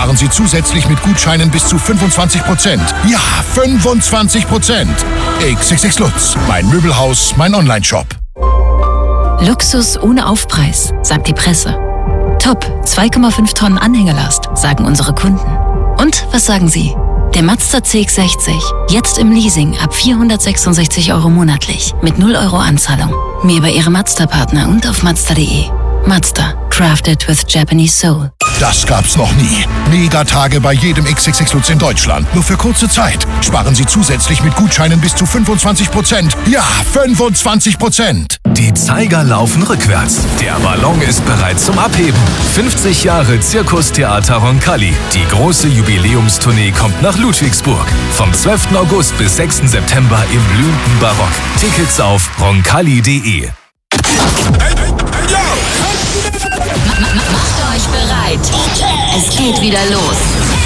sparen Sie zusätzlich mit Gutscheinen bis zu 25%. Ja, 25%! XXX Lutz, mein Möbelhaus, mein Onlineshop. Luxus ohne Aufpreis, sagt die Presse. Top, 2,5 Tonnen Anhängelast, sagen unsere Kunden. Und was sagen Sie? Der Mazda CX-60, jetzt im Leasing ab 466 € monatlich, mit 0 € Anzahlung. Mehr bei Ihrem Mazda-Partner und auf Mazda.de. Mazda, crafted with Japanese soul. Das gab's noch nie. Megatage bei jedem XXX Lutz in Deutschland. Nur für kurze Zeit. Sparen Sie zusätzlich mit Gutscheinen bis zu 25%. Ja, 25%! Die Zeiger laufen rückwärts. Der Ballon ist bereit zum Abheben. 50 Jahre Zirkustheater Roncalli. Die große Jubiläumstournee kommt nach Ludwigsburg. Vom 12. August bis 6. September im blühenden Barock. Tickets auf roncalli.de. Macht euch bereit. Es geht wieder los.